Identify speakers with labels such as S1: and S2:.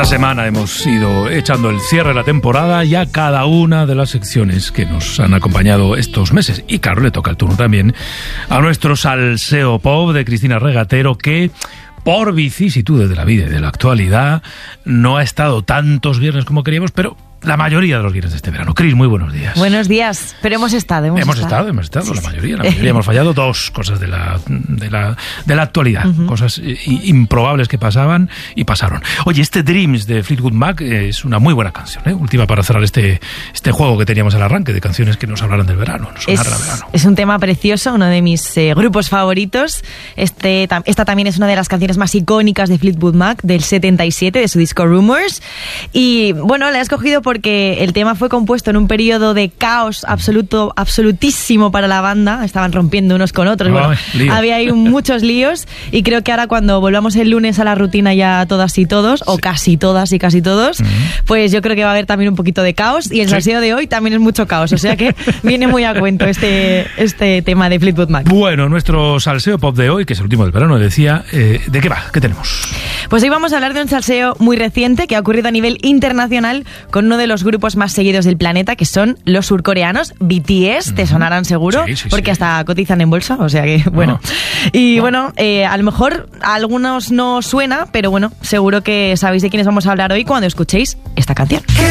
S1: semana hemos ido echando el cierre de la temporada y a cada una de las secciones que nos han acompañado estos meses. Y claro, le toca el turno también a nuestro salseo pop de Cristina Regatero, que por vicisitudes de la vida y de la actualidad no ha estado tantos viernes como queríamos, pero la mayoría de los viernes de este verano. Cris, muy buenos días.
S2: Buenos días, pero hemos estado.
S1: Hemos estado, sí, la mayoría hemos fallado dos cosas de la actualidad, cosas improbables que pasaban y pasaron. Oye, este Dreams de Fleetwood Mac es una muy buena canción, última para cerrar este juego que teníamos al arranque de canciones que nos hablaran del verano, nos sonaran al verano.
S2: Es un tema precioso, uno de mis grupos favoritos. Esta también es una de las canciones más icónicas de Fleetwood Mac, del 77, de su disco Rumours. Y bueno, la he escogido porque el tema fue compuesto en un periodo de caos absolutísimo para la banda. Estaban rompiendo unos con otros. Había ahí muchos líos, y creo que ahora cuando volvamos el lunes a la rutina ya todas y todos, o casi todas y casi todos, pues yo creo que va a haber también un poquito de caos, y el salseo de hoy también es mucho caos, o sea que viene muy a cuento este tema de Fleetwood Mac.
S1: Bueno, nuestro salseo pop de hoy, que es el último del verano, decía, ¿de qué va? ¿Qué tenemos?
S2: Pues hoy vamos a hablar de un salseo muy reciente que ha ocurrido a nivel internacional con uno de los grupos más seguidos del planeta, que son los surcoreanos BTS. Te sonarán seguro, porque hasta cotizan en bolsa, o sea que bueno. Y bueno, a lo mejor a algunos no suena, pero bueno, seguro que sabéis de quiénes vamos a hablar hoy cuando escuchéis esta canción.